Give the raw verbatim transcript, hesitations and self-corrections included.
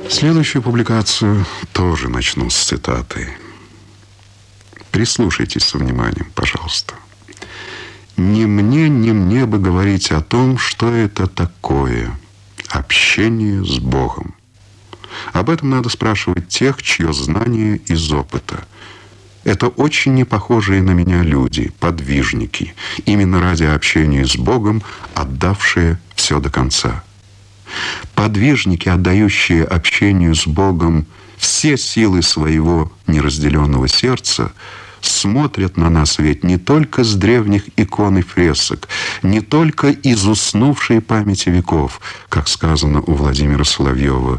Следующую публикацию тоже начну с цитаты. Прислушайтесь со вниманием, пожалуйста. «Не мне, не мне бы говорить о том, что это такое общение с Богом. Об этом надо спрашивать тех, чье знание из опыта. Это очень непохожие на меня люди, подвижники, именно ради общения с Богом, отдавшие все до конца. Подвижники, отдающие общению с Богом все силы своего неразделенного сердца, смотрят на нас ведь не только с древних икон и фресок, не только из уснувшей памяти веков, как сказано у Владимира Соловьева,